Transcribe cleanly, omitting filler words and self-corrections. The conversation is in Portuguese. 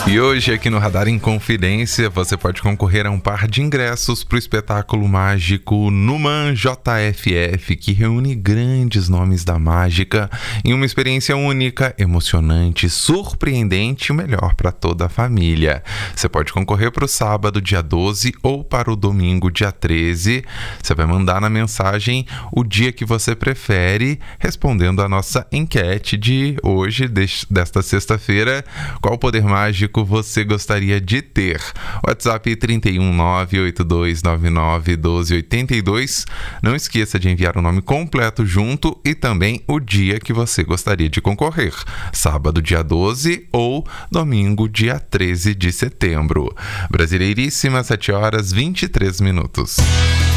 E hoje aqui no Radar Inconfidência você pode concorrer a um par de ingressos para o espetáculo mágico Numan JFF, que reúne grandes nomes da mágica em uma experiência única, emocionante, surpreendente e o melhor para toda a família. Você pode concorrer para o sábado, dia 12, ou para o domingo, dia 13. Você vai mandar na mensagem o dia que você prefere, respondendo a nossa enquete de hoje, desta sexta-feira. Qual poder mágico você gostaria de ter? WhatsApp 31982991282. Não esqueça de enviar o nome completo junto e também o dia que você gostaria de concorrer. Sábado, dia 12 ou domingo, dia 13 de setembro. Brasileiríssima, 7h23.